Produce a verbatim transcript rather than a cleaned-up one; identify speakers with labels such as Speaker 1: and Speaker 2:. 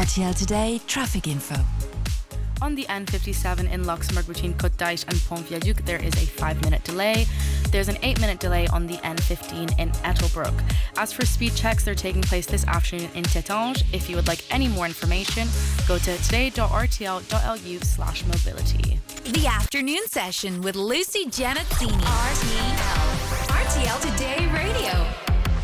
Speaker 1: T L Today traffic info.
Speaker 2: On the N fifty-seven in Luxembourg between Côte-d'Iche and Pont-Viaduc, there is a five-minute delay. There's an eight-minute delay on the N fifteen in Ettelbruck. As for speed checks, they're taking place this afternoon in Tétange. If you would like any more information, go to today.rtl.lu slash mobility.
Speaker 1: The afternoon session with Lucy Janazzini. R T L. R T L Today Radio.